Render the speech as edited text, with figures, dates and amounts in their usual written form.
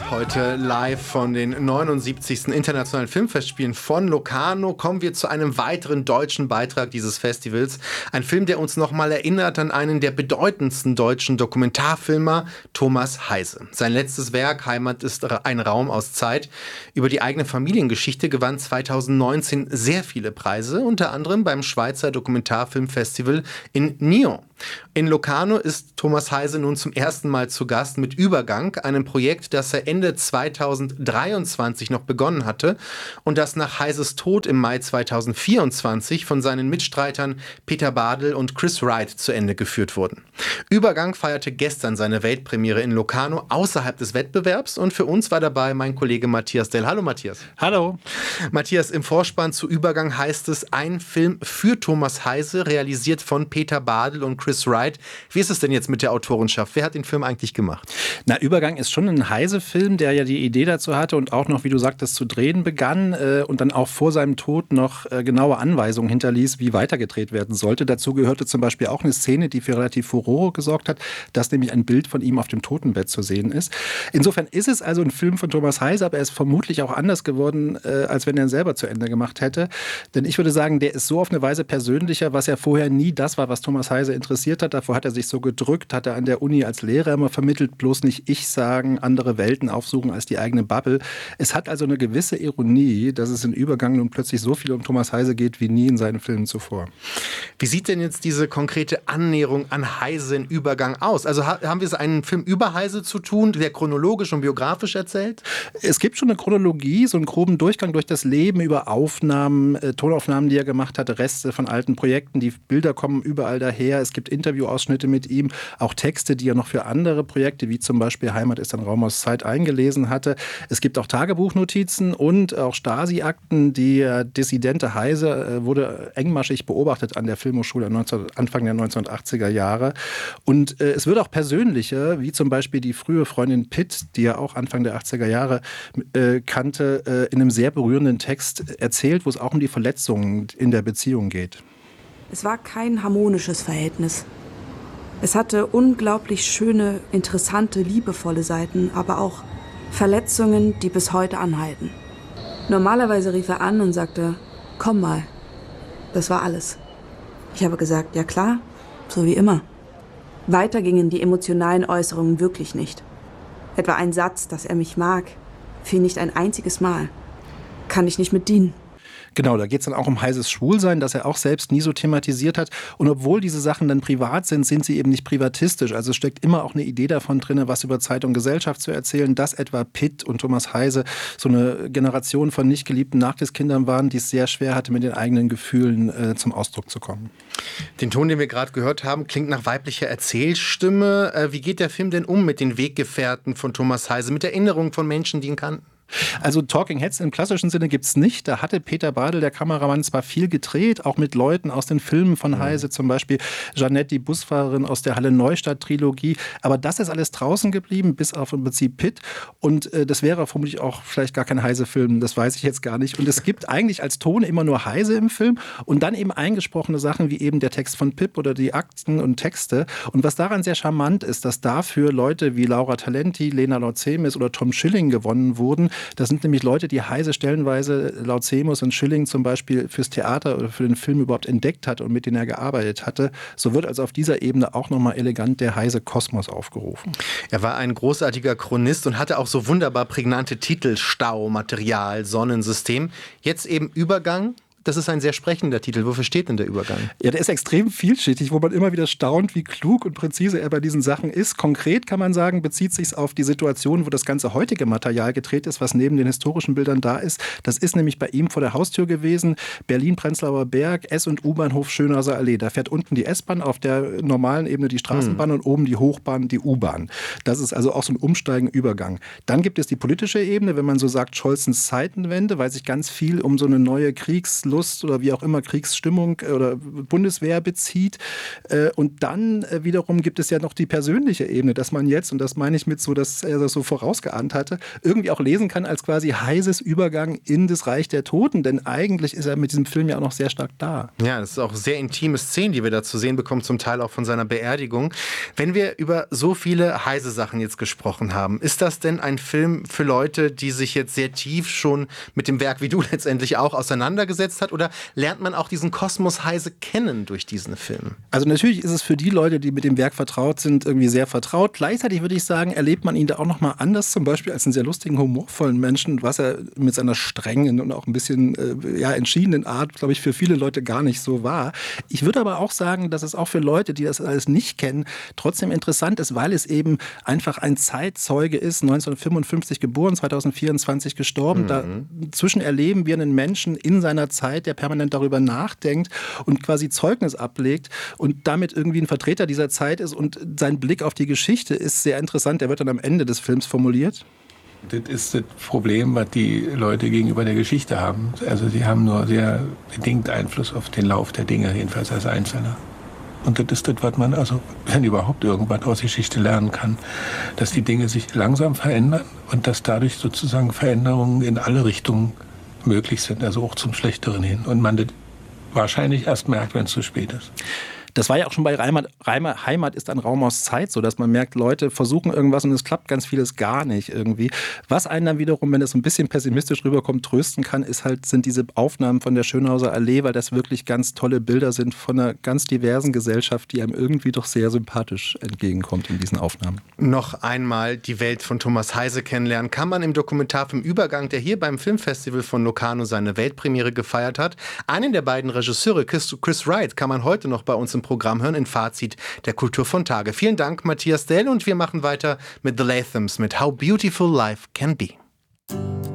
Heute live von den 79. Internationalen Filmfestspielen von Locarno kommen wir zu einem weiteren deutschen Beitrag dieses Festivals. Ein Film, der uns nochmal erinnert an einen der bedeutendsten deutschen Dokumentarfilmer, Thomas Heise. Sein letztes Werk, Heimat ist ein Raum aus Zeit, über die eigene Familiengeschichte, gewann 2019 sehr viele Preise, unter anderem beim Schweizer Dokumentarfilmfestival in Nyon. In Locarno ist Thomas Heise nun zum ersten Mal zu Gast mit Übergang, einem Projekt, das er Ende 2023 noch begonnen hatte und das nach Heises Tod im Mai 2024 von seinen Mitstreitern Peter Badl und Chris Wright zu Ende geführt wurden. Übergang feierte gestern seine Weltpremiere in Locarno außerhalb des Wettbewerbs und für uns war dabei mein Kollege Matthias Dell. Hallo Matthias. Hallo. Matthias, im Vorspann zu Übergang heißt es, ein Film für Thomas Heise, realisiert von Peter Badl und Chris Wright. Wie ist es denn jetzt mit der Autorenschaft? Wer hat den Film eigentlich gemacht? Na, Übergang ist schon ein Heise-Film, der ja die Idee dazu hatte und auch noch, wie du sagtest, zu drehen begann und dann auch vor seinem Tod noch genaue Anweisungen hinterließ, wie weitergedreht werden sollte. Dazu gehörte zum Beispiel auch eine Szene, die für relativ Furore gesorgt hat, dass nämlich ein Bild von ihm auf dem Totenbett zu sehen ist. Insofern ist es also ein Film von Thomas Heise, aber er ist vermutlich auch anders geworden, als wenn er ihn selber zu Ende gemacht hätte. Denn ich würde sagen, der ist so auf eine Weise persönlicher, was ja vorher nie das war, was Thomas Heise interessiert hat. Davor hat er sich so gedrückt, hat er an der Uni als Lehrer immer vermittelt, bloß nicht ich sagen, andere Welten aufsuchen als die eigene Bubble. Es hat also eine gewisse Ironie, dass es in Übergang nun plötzlich so viel um Thomas Heise geht wie nie in seinen Filmen zuvor. Wie sieht denn jetzt diese konkrete Annäherung an Heise in Übergang aus? Also haben wir es einen Film über Heise zu tun, der chronologisch und biografisch erzählt? Es gibt schon eine Chronologie, so einen groben Durchgang durch das Leben über Aufnahmen, Tonaufnahmen, die er gemacht hatte, Reste von alten Projekten. Die Bilder kommen überall daher. Es gibt Interviewausschnitte mit ihm, auch Texte, die er noch für andere Projekte, wie zum Beispiel Heimat ist ein Raum aus Zeit, eingelesen hatte. Es gibt auch Tagebuchnotizen und auch Stasi-Akten. Die dissidente Heise wurde engmaschig beobachtet an der Filmhochschule Anfang der 1980er Jahre. Und es wird auch persönlicher, wie zum Beispiel die frühe Freundin Pitt, die er auch Anfang der 80er Jahre kannte, in einem sehr berührenden Text erzählt, wo es auch um die Verletzungen in der Beziehung geht. Es war kein harmonisches Verhältnis. Es hatte unglaublich schöne, interessante, liebevolle Seiten, aber auch Verletzungen, die bis heute anhalten. Normalerweise rief er an und sagte, komm mal. Das war alles. Ich habe gesagt, ja klar, so wie immer. Weiter gingen die emotionalen Äußerungen wirklich nicht. Etwa ein Satz, dass er mich mag, fiel nicht ein einziges Mal. Kann ich nicht mit dienen. Genau, da geht es dann auch um Heises Schwulsein, das er auch selbst nie so thematisiert hat. Und obwohl diese Sachen dann privat sind, sind sie eben nicht privatistisch. Also es steckt immer auch eine Idee davon drin, was über Zeit und Gesellschaft zu erzählen, dass etwa Pitt und Thomas Heise so eine Generation von nicht geliebten Nachkriegskindern waren, die es sehr schwer hatte, mit den eigenen Gefühlen zum Ausdruck zu kommen. Den Ton, den wir gerade gehört haben, klingt nach weiblicher Erzählstimme. Wie geht der Film denn um mit den Weggefährten von Thomas Heise, mit Erinnerungen von Menschen, die ihn kannten? Also Talking Heads im klassischen Sinne gibt's nicht. Da hatte Peter Badl, der Kameramann, zwar viel gedreht, auch mit Leuten aus den Filmen von Heise, zum Beispiel Jeanette, die Busfahrerin aus der Halle-Neustadt-Trilogie. Aber das ist alles draußen geblieben, bis auf im Prinzip Pitt. Und das wäre vermutlich auch vielleicht gar kein Heise-Film, das weiß ich jetzt gar nicht. Und es gibt eigentlich als Ton immer nur Heise im Film und dann eben eingesprochene Sachen wie eben der Text von Pip oder die Akten und Texte. Und was daran sehr charmant ist, dass dafür Leute wie Laura Talenti, Lena Lautzemis oder Tom Schilling gewonnen wurden. Das sind nämlich Leute, die Heise stellenweise, Lautzemus und Schilling zum Beispiel fürs Theater oder für den Film überhaupt entdeckt hat und mit denen er gearbeitet hatte. So wird also auf dieser Ebene auch nochmal elegant der Heise-Kosmos aufgerufen. Er war ein großartiger Chronist und hatte auch so wunderbar prägnante Titel: Stau, Material, Sonnensystem. Jetzt eben Übergang. Das ist ein sehr sprechender Titel. Wofür steht denn der Übergang? Ja, der ist extrem vielschichtig, wo man immer wieder staunt, wie klug und präzise er bei diesen Sachen ist. Konkret kann man sagen, bezieht sich auf die Situation, wo das ganze heutige Material gedreht ist, was neben den historischen Bildern da ist. Das ist nämlich bei ihm vor der Haustür gewesen. Berlin-Prenzlauer Berg, S- und U-Bahnhof Schönhauser Allee. Da fährt unten die S-Bahn, auf der normalen Ebene die Straßenbahn und oben die Hochbahn, die U-Bahn. Das ist also auch so ein Umsteigen-Übergang. Dann gibt es die politische Ebene, wenn man so sagt, Scholzens Zeitenwende, weil sich ganz viel um so eine neue Kriegslage Kriegslust oder wie auch immer Kriegsstimmung oder Bundeswehr bezieht. Und dann wiederum gibt es ja noch die persönliche Ebene, dass man jetzt, und das meine ich mit so, dass er das so vorausgeahnt hatte, irgendwie auch lesen kann als quasi Heises Übergang in das Reich der Toten, denn eigentlich ist er mit diesem Film ja auch noch sehr stark da. Ja, das ist auch sehr intime Szenen, die wir da zu sehen bekommen, zum Teil auch von seiner Beerdigung. Wenn wir über so viele Heise Sachen jetzt gesprochen haben, ist das denn ein Film für Leute, die sich jetzt sehr tief schon mit dem Werk, wie du letztendlich auch, auseinandergesetzt hat, oder lernt man auch diesen Kosmos Heise kennen durch diesen Film? Also natürlich ist es für die Leute, die mit dem Werk vertraut sind, irgendwie sehr vertraut. Gleichzeitig würde ich sagen, erlebt man ihn da auch noch mal anders, zum Beispiel als einen sehr lustigen, humorvollen Menschen, was er mit seiner strengen und auch ein bisschen entschiedenen Art, glaube ich, für viele Leute gar nicht so war. Ich würde aber auch sagen, dass es auch für Leute, die das alles nicht kennen, trotzdem interessant ist, weil es eben einfach ein Zeitzeuge ist, 1955 geboren, 2024 gestorben. Dazwischen erleben wir einen Menschen in seiner Zeit, der permanent darüber nachdenkt und quasi Zeugnis ablegt und damit irgendwie ein Vertreter dieser Zeit ist, und sein Blick auf die Geschichte ist sehr interessant. Der wird dann am Ende des Films formuliert. Das ist das Problem, was die Leute gegenüber der Geschichte haben. Also sie haben nur sehr bedingt Einfluss auf den Lauf der Dinge, jedenfalls als Einzelner. Und das ist das, was man, also wenn überhaupt irgendwas aus Geschichte lernen kann, dass die Dinge sich langsam verändern und dass dadurch sozusagen Veränderungen in alle Richtungen möglich sind, also auch zum Schlechteren hin. Und man das wahrscheinlich erst merkt, wenn es zu spät ist. Das war ja auch schon bei Heimat ist ein Raum aus Zeit so, dass man merkt, Leute versuchen irgendwas und es klappt ganz vieles gar nicht irgendwie. Was einen dann wiederum, wenn es so ein bisschen pessimistisch rüberkommt, trösten kann, sind diese Aufnahmen von der Schönhauser Allee, weil das wirklich ganz tolle Bilder sind von einer ganz diversen Gesellschaft, die einem irgendwie doch sehr sympathisch entgegenkommt in diesen Aufnahmen. Noch einmal die Welt von Thomas Heise kennenlernen kann man im Dokumentarfilm Übergang, der hier beim Filmfestival von Locarno seine Weltpremiere gefeiert hat. Einen der beiden Regisseure, Chris Wright, kann man heute noch bei uns im Programm hören, in Fazit der Kultur von Tage. Vielen Dank, Matthias Dell, und wir machen weiter mit The Lathams mit How Beautiful Life Can Be.